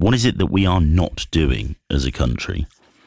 What is it that we are not doing as a country?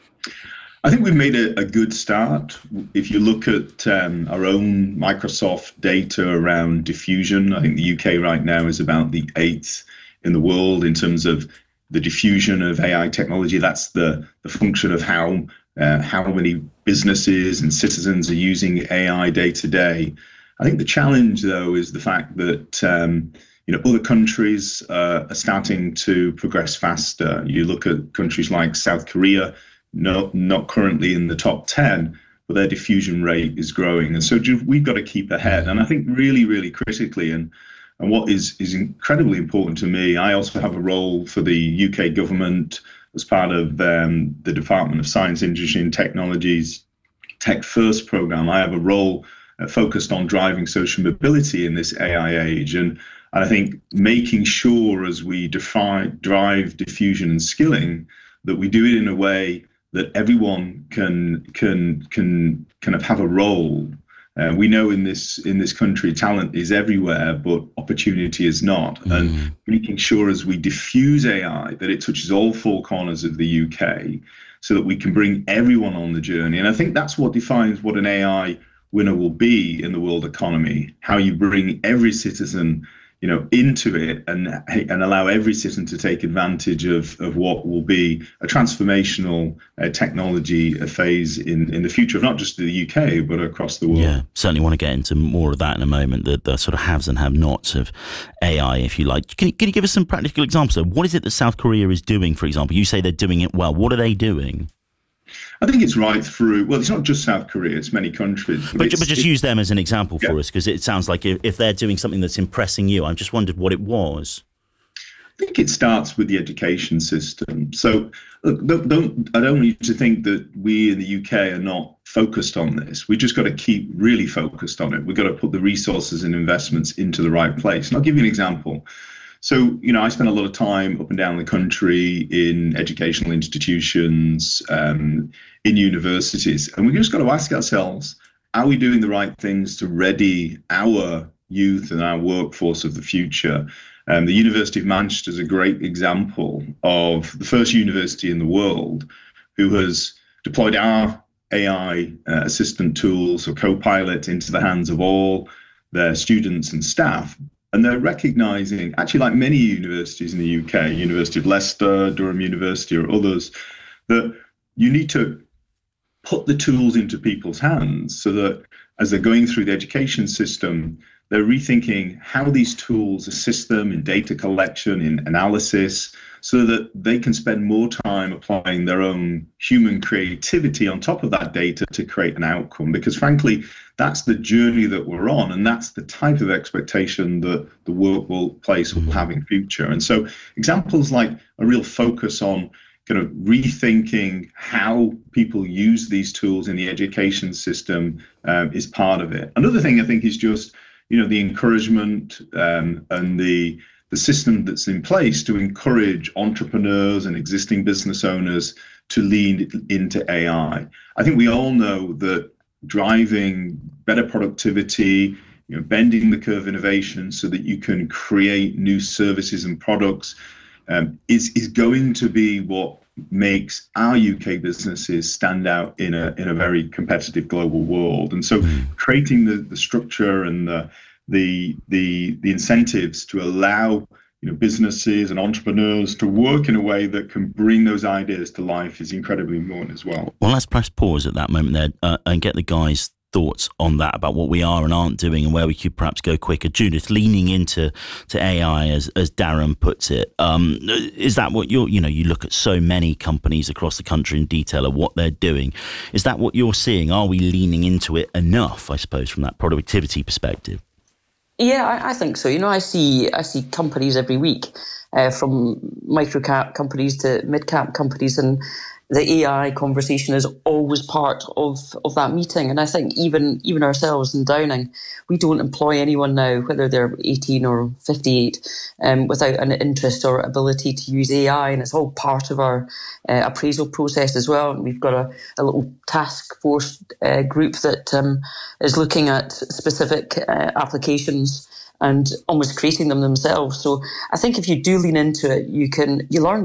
I think we've made a good start. If you look at our own Microsoft data around diffusion, I think the UK right now is about the eighth in the world in terms of the diffusion of AI technology. That's the function of how many businesses and citizens are using AI day to day. I think the challenge, though, is the fact that other countries are starting to progress faster. You look at countries like South Korea, not currently in the top 10, but their diffusion rate is growing. And so we've got to keep ahead. And I think really, really critically, and what is incredibly important to me, I also have a role for the UK government as part of the Department of Science, Industry and Technology's Tech First programme. I have a role focused on driving social mobility in this AI age. And I think making sure as we drive diffusion and skilling, that we do it in a way that everyone can kind of have a role. We know in this country, talent is everywhere, but opportunity is not. And making sure as we diffuse AI that it touches all four corners of the UK, so that we can bring everyone on the journey. And I think that's what defines what an AI winner will be in the world economy. How you bring every citizen into it and allow every citizen to take advantage of what will be a transformational technology phase in the future of not just the UK, but across the world. Yeah, certainly want to get into more of that in a moment, the sort of haves and have-nots of AI, if you like. Can you give us some practical examples? What is it that South Korea is doing, for example? You say they're doing it well. What are they doing? I think it's right through, well, it's not just South Korea, it's many countries. But just use them as an example for us, because it sounds like if they're doing something that's impressing you, I just wondered what it was. I think it starts with the education system. So look, I don't want you to think that we in the UK are not focused on this. We just got to keep really focused on it. We've got to put the resources and investments into the right place. And I'll give you an example. So, I spend a lot of time up and down the country in educational institutions, in universities, and we've just got to ask ourselves, are we doing the right things to ready our youth and our workforce of the future? The University of Manchester is a great example of the first university in the world who has deployed our AI assistant tools or Copilot into the hands of all their students and staff. And they're recognizing, actually like many universities in the UK, University of Leicester, Durham University or others, that you need to put the tools into people's hands so that as they're going through the education system, they're rethinking how these tools assist them in data collection, in analysis, so that they can spend more time applying their own human creativity on top of that data to create an outcome. Because frankly, that's the journey that we're on, and that's the type of expectation that the workplace will have in future. And so examples like a real focus on kind of rethinking how people use these tools in the education system is part of it. Another thing I think is just the encouragement and the system that's in place to encourage entrepreneurs and existing business owners to lean into AI. I think we all know that driving better productivity, bending the curve innovation so that you can create new services and products is going to be what makes our UK businesses stand out in a very competitive global world. And so creating the structure and the incentives to allow businesses and entrepreneurs to work in a way that can bring those ideas to life is incredibly important as well. Well, let's press pause at that moment there and get the guys' thoughts on that, about what we are and aren't doing and where we could perhaps go quicker. Judith, leaning into AI, as Darren puts it, is that what you look at so many companies across the country in detail of what they're doing. Is that what you're seeing? Are we leaning into it enough, I suppose, from that productivity perspective? Yeah, I think so. I see companies every week, from micro-cap companies to mid-cap companies, and the AI conversation is always part of that meeting. And I think even ourselves in Downing, we don't employ anyone now, whether they're 18 or 58, without an interest or ability to use AI. And it's all part of our appraisal process as well. And we've got a little task force group that is looking at specific applications and almost creating them themselves. So I think if you do lean into it, you learn